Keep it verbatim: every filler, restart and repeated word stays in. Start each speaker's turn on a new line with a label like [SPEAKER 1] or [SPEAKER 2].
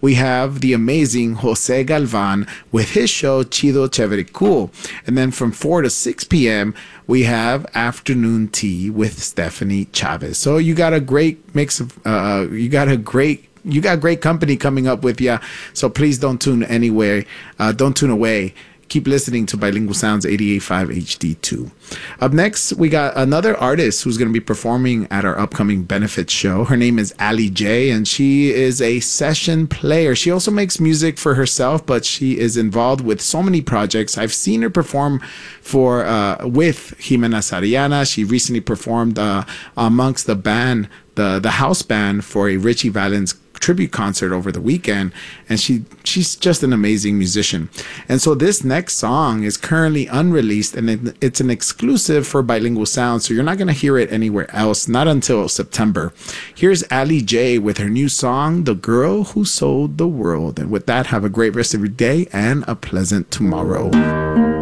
[SPEAKER 1] we have the amazing Jose Galvan with his show Chido Chévere Cool. And then from four to six p.m., we have Afternoon Tea with Stephanie Chavez. So you got a great mix of, uh, you got a great You got great company coming up with you, so please don't tune anywhere. Uh, don't tune away. Keep listening to Bilingual Sounds eighty-eight point five H D two. Up next, we got another artist who's going to be performing at our upcoming benefits show. Her name is Ali J, and she is a session player. She also makes music for herself, but she is involved with so many projects. I've seen her perform for uh, with Jimena Sariana. She recently performed uh, amongst the band, the the house band, for a Richie Valens tribute concert over the weekend, and she she's just an amazing musician. And so this next song is currently unreleased, and it, it's an exclusive for Bilingual Sound, so you're not going to hear it anywhere else, not until September. Here's Ali J with her new song, The Girl Who Sold the World. And with that, have a great rest of your day and a pleasant tomorrow.